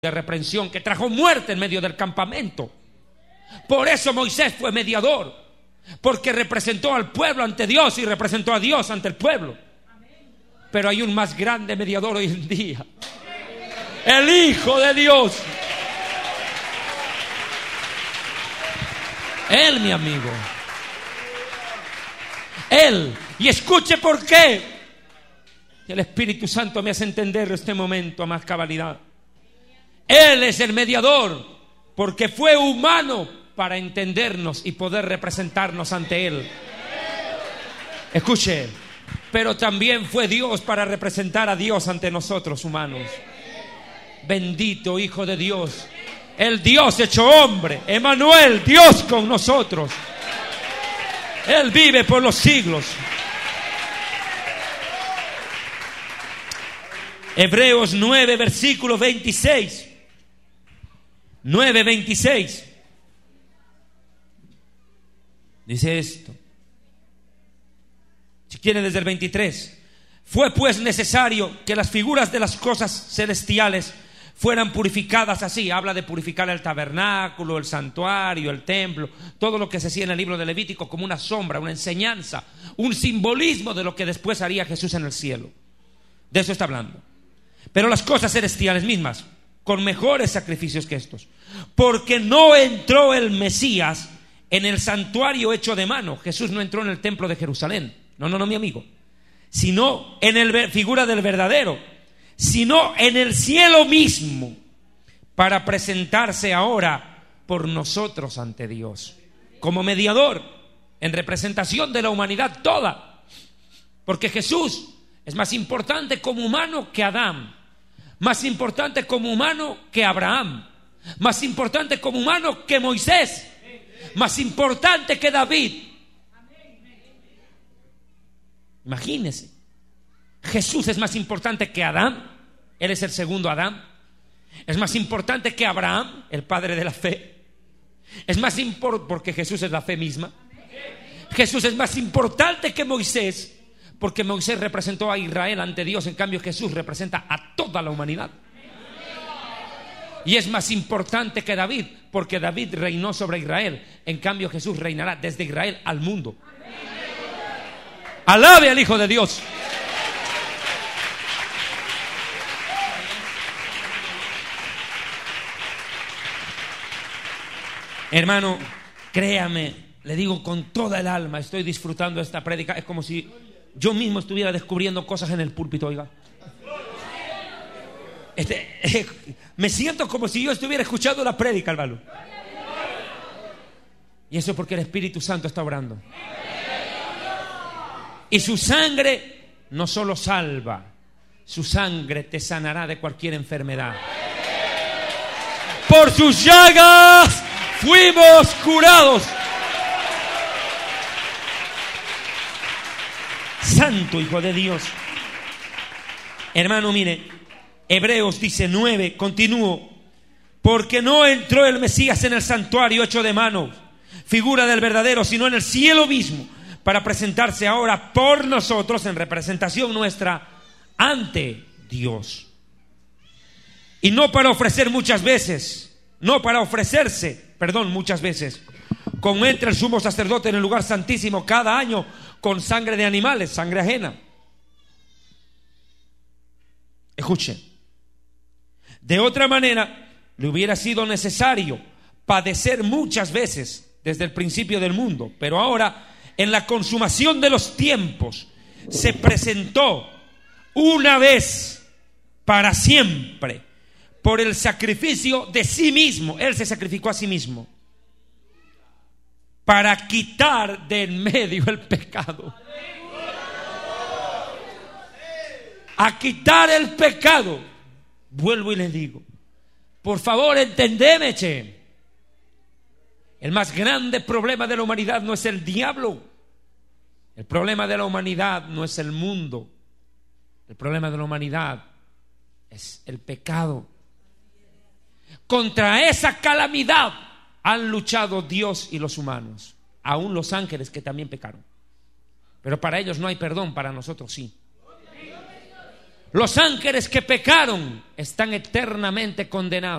de reprensión que trajo muerte en medio del campamento. Por eso Moisés fue mediador, porque representó al pueblo ante Dios y representó a Dios ante el pueblo. Pero hay un más grande mediador hoy en día: el Hijo de Dios. Él, mi amigo, Él. Y escuche por qué. El Espíritu Santo me hace entender este momento a más cabalidad. Él es el mediador, porque fue humano para entendernos y poder representarnos ante Él. Escuche, pero también fue Dios para representar a Dios ante nosotros humanos. Bendito Hijo de Dios, el Dios hecho hombre, Emmanuel, Dios con nosotros. Él vive por los siglos. Hebreos 9, versículo 26. 9:26 dice esto. Si quieren desde el 23. Fue pues necesario que las figuras de las cosas celestiales fueran purificadas así. Habla de purificar el tabernáculo, el santuario, el templo, todo lo que se hacía en el libro de Levítico como una sombra, una enseñanza, un simbolismo de lo que después haría Jesús en el cielo. De eso está hablando. Pero las cosas celestiales mismas, con mejores sacrificios que estos, porque no entró el Mesías en el santuario hecho de mano. Jesús no entró en el templo de Jerusalén, no, mi amigo, sino en el figura del verdadero, sino en el cielo mismo, para presentarse ahora por nosotros ante Dios, como mediador, en representación de la humanidad toda. Porque Jesús es más importante como humano que Adán, más importante como humano que Abraham, más importante como humano que Moisés, más importante que David. Imagínense, Jesús es más importante que Adán. Él es el segundo Adán. Es más importante que Abraham, el padre de la fe. Es más importante porque Jesús es la fe misma. Jesús es más importante que Moisés, porque Moisés representó a Israel ante Dios. En cambio Jesús representa a toda la humanidad. Y es más importante que David, porque David reinó sobre Israel. En cambio Jesús reinará desde Israel al mundo. Alabe al Hijo de Dios. Hermano, créame, le digo con toda el alma, estoy disfrutando esta prédica. Es como si yo mismo estuviera descubriendo cosas en el púlpito, oiga. Me siento como si yo estuviera escuchando la prédica, hermano. Y eso es porque el Espíritu Santo está obrando. Y su sangre no solo salva, su sangre te sanará de cualquier enfermedad. Por sus llagas fuimos curados. Santo Hijo de Dios. Hermano, mire, Hebreos dice 9, continúo. Porque no entró el Mesías en el santuario hecho de mano, figura del verdadero, sino en el cielo mismo, para presentarse ahora por nosotros en representación nuestra ante Dios. Y no para ofrecer muchas veces, muchas veces, como entra el sumo sacerdote en el lugar santísimo cada año con sangre de animales, sangre ajena. Escuchen, de otra manera le hubiera sido necesario padecer muchas veces desde el principio del mundo, pero ahora en la consumación de los tiempos se presentó una vez para siempre por el sacrificio de sí mismo. Él se sacrificó a sí mismo para quitar de en medio el pecado. A quitar el pecado. Vuelvo y les digo, por favor, entendeme, che. El más grande problema de la humanidad no es el diablo. El problema de la humanidad no es el mundo. El problema de la humanidad es el pecado. Contra esa calamidad han luchado Dios y los humanos, aún los ángeles que también pecaron. Pero para ellos no hay perdón, para nosotros sí. Los ángeles que pecaron están eternamente condenados.